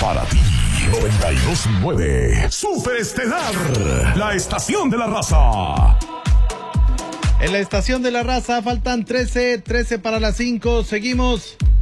Para ti, 92.9. Super Estelar, la estación de la raza. En la estación de la raza faltan 13 para las 5. Seguimos.